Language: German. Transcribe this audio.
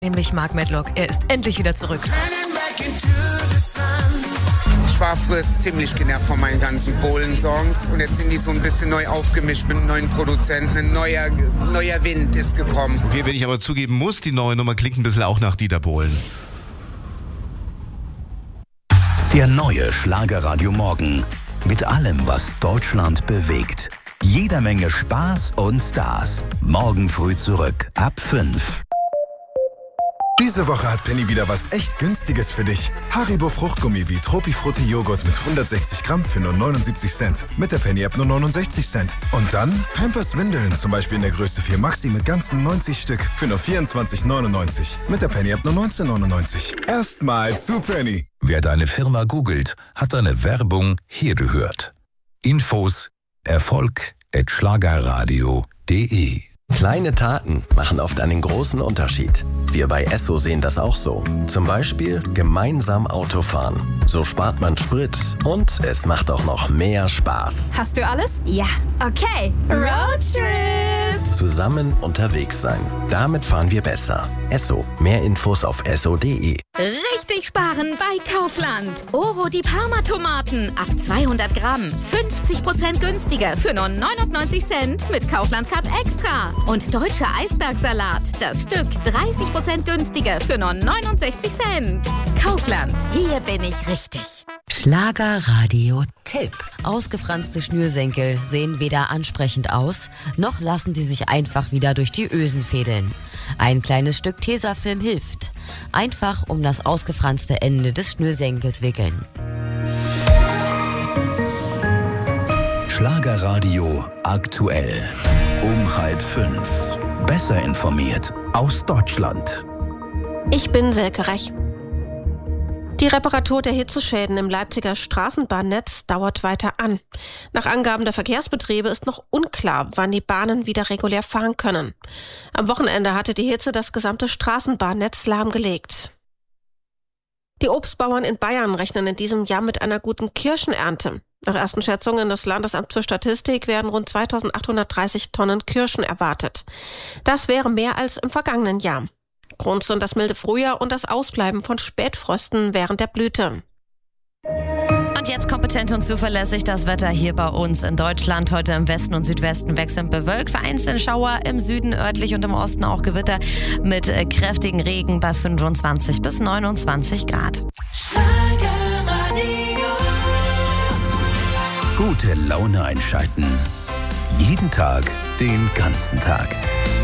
Nämlich Mark Medlock. Er ist endlich wieder zurück. Ich war früher ziemlich genervt von meinen ganzen Bohlen-Songs und jetzt sind die so ein bisschen neu aufgemischt mit einem neuen Produzenten. Ein neuer Wind ist gekommen. Okay, wenn ich aber zugeben muss, die neue Nummer klingt ein bisschen auch nach Dieter Bohlen. Der neue Schlagerradio Morgen. Mit allem, was Deutschland bewegt. Jeder Menge Spaß und Stars. Morgen früh zurück, ab 5. Diese Woche hat Penny wieder was echt Günstiges für dich. Haribo Fruchtgummi wie Tropifrutti Joghurt mit 160 Gramm für nur 79 Cent. Mit der Penny-App nur 69 Cent. Und dann Pampers Windeln, zum Beispiel in der Größe 4 Maxi mit ganzen 90 Stück für nur 24,99. Mit der Penny-App nur 19,99. Erstmal zu Penny. Wer deine Firma googelt, hat deine Werbung hier gehört. Infos erfolg@schlagerradio.de. Kleine Taten machen oft einen großen Unterschied. Wir bei Esso sehen das auch so. Zum Beispiel gemeinsam Auto fahren. So spart man Sprit und es macht auch noch mehr Spaß. Hast du alles? Ja. Okay. Roadtrip! Zusammen unterwegs sein. Damit fahren wir besser. Esso. Mehr Infos auf esso.de. Richtig sparen bei Kaufland. Oro die Parma-Tomaten. Ab 200 Gramm. 50% günstiger für nur 99 Cent mit Kaufland Card Extra. Und deutscher Eisbergsalat. Das Stück 30% günstiger für nur 69 Cent. Kaufland. Hier bin ich richtig. Schlagerradio-Tipp. Ausgefranste Schnürsenkel sehen weder ansprechend aus, noch lassen sie sich einfach wieder durch die Ösen fädeln. Ein kleines Stück Tesafilm hilft. Einfach um das ausgefranste Ende des Schnürsenkels wickeln. Schlagerradio aktuell. Um 4:30. Besser informiert aus Deutschland. Ich bin Silke Rech. Die Reparatur der Hitzeschäden im Leipziger Straßenbahnnetz dauert weiter an. Nach Angaben der Verkehrsbetriebe ist noch unklar, wann die Bahnen wieder regulär fahren können. Am Wochenende hatte die Hitze das gesamte Straßenbahnnetz lahmgelegt. Die Obstbauern in Bayern rechnen in diesem Jahr mit einer guten Kirschenernte. Nach ersten Schätzungen des Landesamts für Statistik werden rund 2830 Tonnen Kirschen erwartet. Das wäre mehr als im vergangenen Jahr. Grund sind das milde Frühjahr und das Ausbleiben von Spätfrösten während der Blüte. Und jetzt kompetent und zuverlässig das Wetter hier bei uns in Deutschland. Heute im Westen und Südwesten wechselnd bewölkt. Vereinzelte Schauer im Süden, örtlich und im Osten auch Gewitter mit kräftigen Regen bei 25 bis 29 Grad. Gute Laune einschalten. Jeden Tag, den ganzen Tag.